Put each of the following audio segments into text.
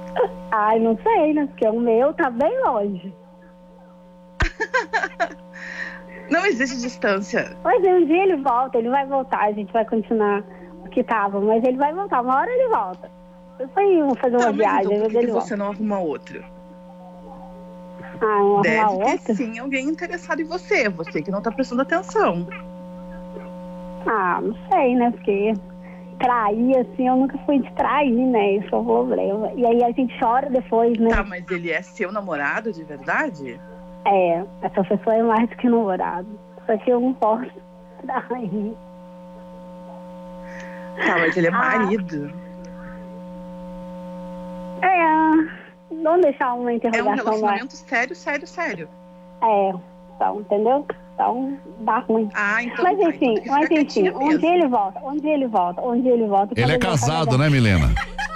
Ai, não sei, né? Porque o meu tá bem longe. Não existe distância. Mas um dia ele volta, ele vai voltar, a gente vai continuar o que tava, mas ele vai voltar, uma hora ele volta. Eu vou fazer uma viagem, então, mas por que ele volta. você não arruma outro? Não Deve arrumar ter outro? sim alguém interessado em você que não tá prestando atenção. Não sei, né? Porque trair, assim, eu nunca fui de trair, né? Isso é o problema. E aí a gente chora depois, né? Tá, mas ele é seu namorado de verdade? É, essa pessoa é mais do que namorado. Só que eu não posso trair. Tá, mas ele é marido. Vamos deixar uma É um interrogação relacionamento sério. Então, entendeu? Então, dá ruim. Então mas tá, enfim, então tem que ficar quietinha um mesmo. dia ele volta. Ele é casado, né, Milena?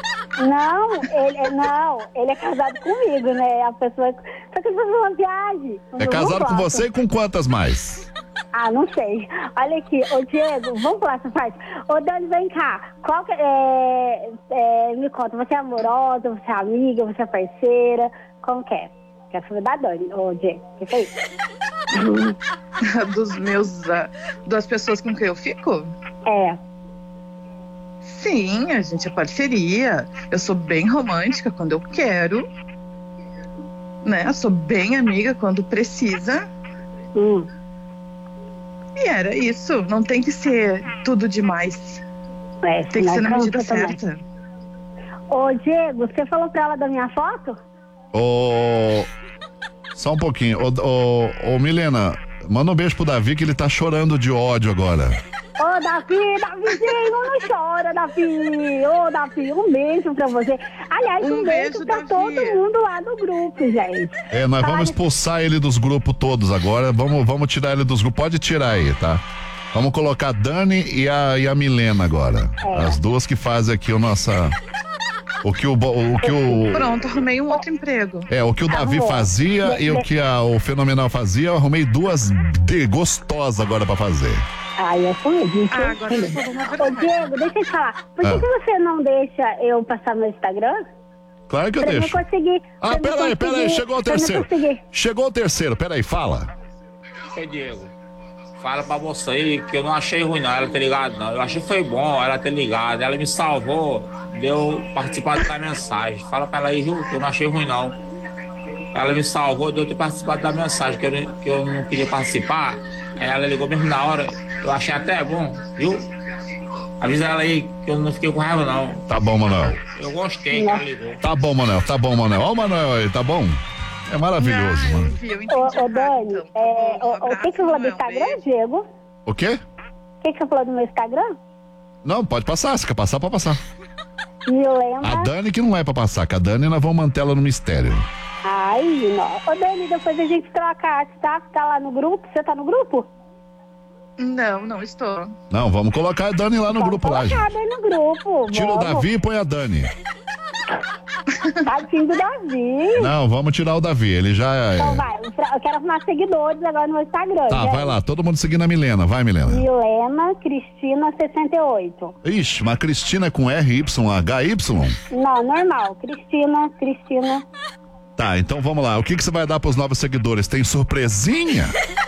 Ele é casado comigo, né? A pessoa. Só que ele faz uma viagem. É casado com você e com quantas mais? Não sei. Olha aqui, ô Diego, vamos pular essa parte. Ô Dani, vem cá. Qual que me conta, você é amorosa, você é amiga, você é parceira? Como que é? Quer saber da Dani, ô Diego? O que é isso? Das pessoas com quem eu fico? Sim, a gente é parceria. Eu sou bem romântica quando eu quero, né? Eu sou bem amiga quando precisa. E era isso. Não tem que ser tudo demais. Tem que ser na medida certa. Ô Diego, você falou pra ela da minha foto? Só um pouquinho. Ô Milena, manda um beijo pro Davi que ele tá chorando de ódio agora. Ô, Davizinho, não chora, Davi. Ô, Davi, um beijo pra você. Aliás, um beijo pra Davi. todo mundo lá do grupo, gente. Nós vamos expulsar ele dos grupos todos agora. Vamos tirar ele dos grupos. Pode tirar aí, tá? Vamos colocar a Dani e a Milena agora. As duas que fazem aqui o nossa... Pronto, arrumei um outro emprego. O que o Davi fazia e o que o Fenomenal fazia, eu arrumei duas gostosas agora pra fazer. Eu sou mesmo. Agora eu vou uma Ô, Diego, deixa eu te falar. Por que você não deixa eu passar meu Instagram? Claro que eu deixo. Pra eu conseguir. Peraí, chegou o terceiro. Chegou o terceiro, peraí, fala. Ô, Diego, fala pra você aí que eu não achei ruim não, ela ter ligado não. Eu achei que foi bom ela ter ligado. Ela me salvou, deu participado da mensagem. Fala pra ela aí, Ju, que eu não achei ruim não. Ela me salvou, deu ter participado da mensagem, que eu não queria participar. Aí ela ligou mesmo na hora. Eu achei até bom, viu? Avisa ela aí que eu não fiquei com raiva não. Tá bom, Manuel. Eu gostei que ela ligou. Tá bom, Manuel. Ó o Manuel aí, tá bom? É maravilhoso, mano. Ô, Dani, o que você falou do Instagram, Diego? O quê? O que você falou do meu Instagram? Não, pode passar, se quer passar, pode passar. Milena. A Dani que não é pra passar, que a Dani nós vamos manter ela no mistério. Ô, Dani, depois a gente troca, tá? Tá lá no grupo? Você tá no grupo? Não estou. Não, vamos colocar a Dani lá no grupo lá, gente. Colocar a Dani no grupo. Tira o Davi e põe a Dani. Tadinho do Davi. Não, vamos tirar o Davi, ele já Então vai, eu quero arrumar seguidores agora no meu Instagram. Tá, vai lá, todo mundo seguindo a Milena, vai, Milena. Milena Cristina 68. Ixi, mas Cristina é com RYHY? Não, normal, Cristina. Tá, então vamos lá, o que você vai dar pros novos seguidores? Tem surpresinha?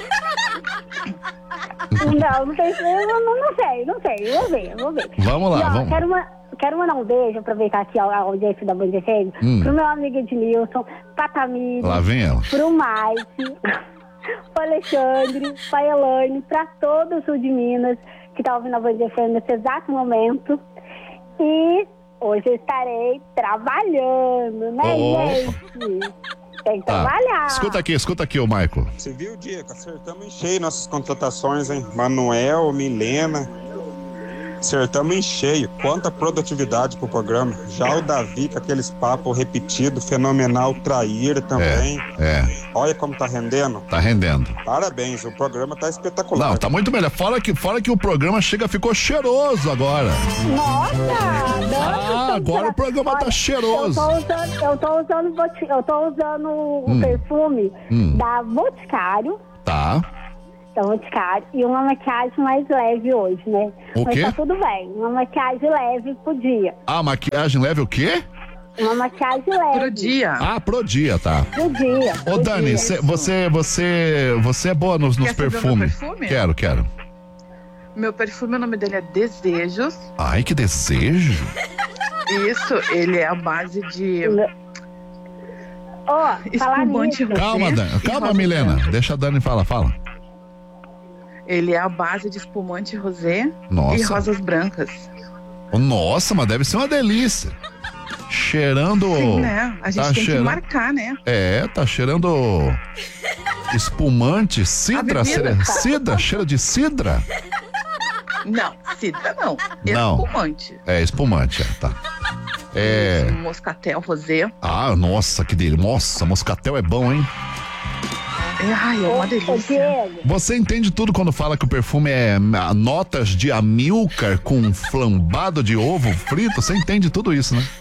Não sei, vou ver. Vamos lá, vamos. Quero mandar um beijo, aproveitar aqui a audiência da Band FM, pro meu amigo Ednilson, pra Tamires, lá vem ela. Pro Mike, pro Alexandre, pra Elaine, pra todo o sul de Minas que tá ouvindo a Band FM nesse exato momento. E hoje eu estarei trabalhando, né, gente? Tem que trabalhar. Escuta aqui, ô Michael. Você viu, Diego? Acertamos em cheio nossas contratações, hein? Manuel, Milena. Acertamos em cheio. Quanta produtividade pro programa. Já o Davi, com aqueles papos repetidos, fenomenal, trair também. Olha como tá rendendo. Tá rendendo. Parabéns, o programa tá espetacular. Não, tá muito melhor. Fora que o programa ficou cheiroso agora. Nossa, agora o programa tá cheiroso. Eu tô usando o perfume da Boticário. Tá. Da Boticário. E uma maquiagem mais leve hoje, né? O quê? Mas tá tudo bem. Uma maquiagem leve pro dia. Maquiagem leve o quê? Uma maquiagem leve. Pro dia. Ah, pro dia, tá. Pro dia. Ô, Dani, você é boa nos Quer saber o meu perfumes? perfume? Quero. Meu perfume, o nome dele é Desejos. Ai, que desejo. Isso, ele é a base de Ó, falar espumante nisso. rosé. Calma, rosa Milena. branca. Deixa a Dani falar, fala. Ele é a base de espumante rosé Nossa. e rosas brancas. Nossa, mas deve ser uma delícia. Cheirando. Sim, né? A gente tá tem cheirando... que marcar, né? É, tá cheirando espumante, cidra, bebida, cidra, cheiro de cidra. Não, cidra não. Não. Espumante. É, espumante, tá. É. Moscatel rosé. Ah, nossa, que delícia. Nossa, moscatel é bom, hein? Ai, é uma Ô, delícia. Diego, Você entende tudo quando fala que o perfume é notas de amilcar com flambado de ovo frito? Você entende tudo isso, né?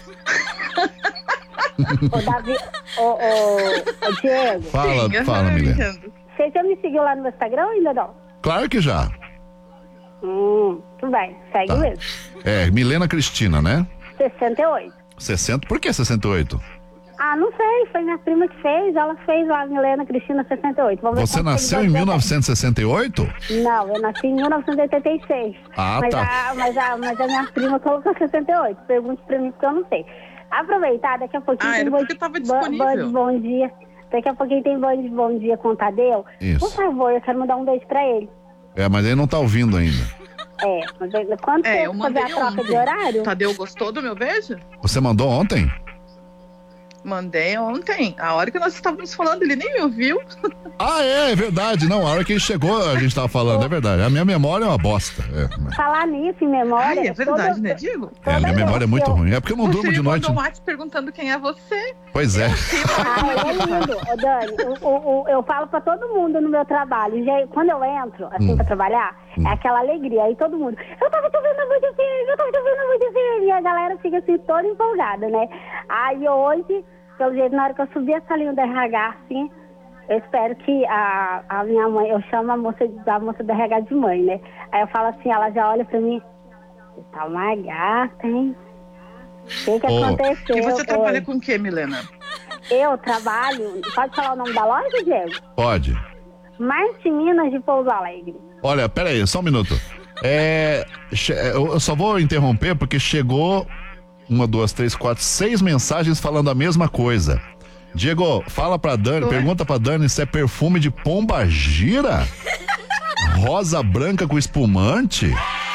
ô Davi, ô Diego, Fala, Sim, fala, eu Milena. entendo. você já me seguiu lá no meu Instagram ou ainda não? Claro que já. Tudo bem, segue Tá. mesmo. É, Milena Cristina, né? 68. 60. Por que 68? Ah, não sei, foi minha prima que fez, ela fez lá, Milena Cristina 68. Vamos ver Você quantos nasceu em seguidores 1968? eu tenho. Não, eu nasci em 1986. Ah, mas tá. mas a minha prima colocou 68. Pergunte pra mim porque eu não sei. Aproveitar, daqui a pouquinho Ah, era porque tava disponível. Band Bom Dia. Daqui a pouquinho tem Band Bom Dia com o Tadeu. Isso. Por favor, eu quero mandar um beijo pra ele. É, mas ele não tá ouvindo ainda. Mas quando você Eu fazer mandei a troca ontem. de horário, Tadeu gostou do meu beijo? Você mandou ontem? Mandei ontem. A hora que nós estávamos falando, ele nem me ouviu. Ah, é verdade. Não, a hora que ele chegou, a gente tava falando, é verdade. A minha memória é uma bosta. falar nisso em memória. Ai, é verdade, toda- né, Diego? É, a minha memória é muito ruim. É porque eu não Você durmo me de noite. mandou um WhatsApp perguntando quem é você. Pois é. Ah, é lindo. Ô, Dani, eu falo pra todo mundo no meu trabalho. Quando eu entro, assim, pra trabalhar, é aquela alegria. Aí todo mundo, eu tava te vendo muito firme, eu tava te vendo muito firme. E a galera fica assim, toda empolgada, né? Aí hoje, pelo jeito, na hora que eu subi a salinha do RH, assim, eu espero que a minha mãe, eu chamo a moça do RH de mãe, né? Aí eu falo assim, ela já olha pra mim, você tá uma gata, hein? O que aconteceu? E você trabalha hoje? com o que, Milena? Eu trabalho, pode falar o nome da loja, Diego? Pode. Marte Minas de Pouso Alegre. Olha, pera aí, só um minuto. Eu só vou interromper porque chegou 1, 2, 3, 4, 6 mensagens falando a mesma coisa. Diego, fala pra Dani, pergunta pra Dani se é perfume de pombagira? Rosa branca com espumante?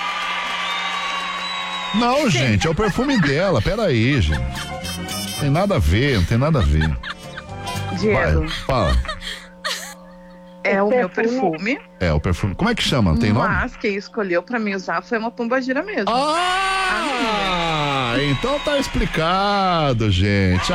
Não, gente, é o perfume dela. Pera aí, gente. Não tem nada a ver, não tem nada a ver. Diego, Vai, fala. é o meu perfume- perfume, É, o perfume. Como é que chama? Não tem nome? mas quem escolheu pra me usar foi uma pombagira mesmo. Ah! Então tá explicado, gente.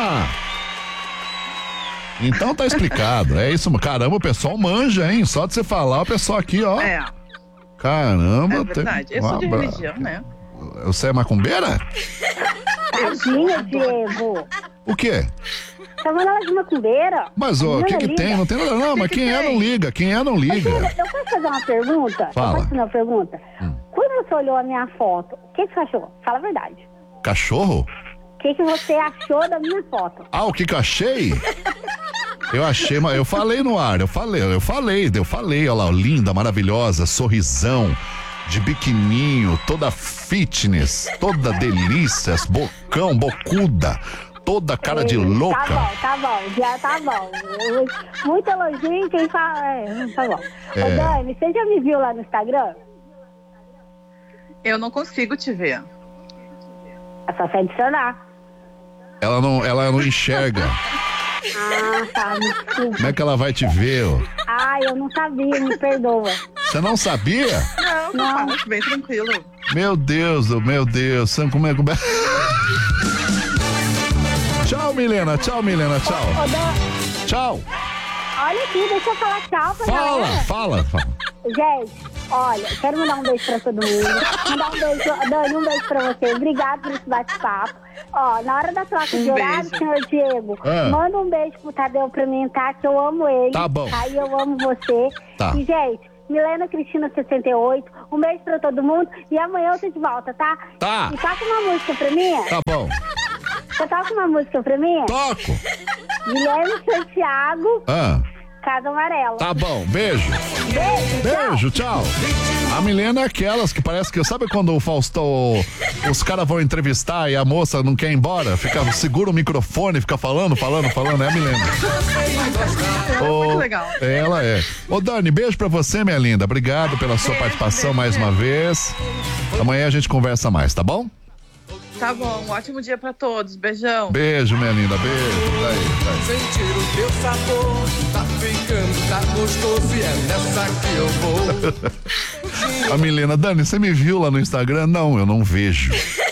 Então tá explicado. É isso, caramba, o pessoal manja, hein? Só de você falar, o pessoal aqui, ó. É, Caramba. é verdade. Eu sou de religião, né? Você é macumbeira? Tadinha, Diego. O quê? Tá falando ela de macumbeira? Mas, ó, o que Menina tem? linda. Não tem nada, não. Mas quem é não liga. Quem é não liga. Eu posso fazer uma pergunta? Fala. Eu posso fazer uma pergunta? Quando você olhou a minha foto, o que você achou? Fala a verdade. Cachorro? O que você achou da minha foto? Ah, o que eu achei? Eu achei, mas eu falei no ar, eu falei, olha lá, linda, maravilhosa, sorrisão, de biquininho, toda fitness, toda delícias, bocão, bocuda, toda cara de louca. Tá bom, já tá bom. Muito elogio, quem fala. Tá bom. É. Ô, Dani, você já me viu lá no Instagram? Eu não consigo te ver. É só se adicionar. Ela não enxerga. Ah, tá, me desculpa. Como é que ela vai te ver, ó? Ah, eu não sabia, me perdoa. Você não sabia? Não, bem tranquilo. Meu Deus, sabe como é? Tchau, Milena, tchau. Ô, Dani, Tchau. olha aqui, deixa eu falar tchau pra galera. Fala. Gente, olha, quero mandar um beijo pra todo mundo. Mandar um beijo, Dani, um beijo pra você. Obrigado por esse bate-papo. Ó, na hora da troca de horário, beijo. senhor Diego, manda um beijo pro Tadeu pra mim, tá? Que eu amo ele. Tá bom. Aí eu amo você. Tá. E, gente, Milena Cristina 68, um beijo pra todo mundo. E amanhã eu tô de volta, tá? Tá. E toca uma música pra mim. Tá bom. Você toca uma música pra mim? Toco. Guilherme Santiago, Ah, Casa Amarela. tá bom, beijo. Beijo, Beijo, tchau. tchau. A Milena é aquelas que parece que... Sabe quando o Faustão... Os caras vão entrevistar e a moça não quer ir embora? Segura o microfone, fica falando. É a Milena. Ela é muito legal. Ela é. Ô, Dani, beijo pra você, minha linda. Obrigado pela sua participação mais uma vez. Amanhã a gente conversa mais, tá bom? Tá bom, um ótimo dia pra todos. Beijão. Beijo, minha linda. Beijo. Daí. Sentir o teu sabor, tá ficando, tá gostoso e é nessa que eu vou. A Milena, Dani, você me viu lá no Instagram? Não, eu não vejo.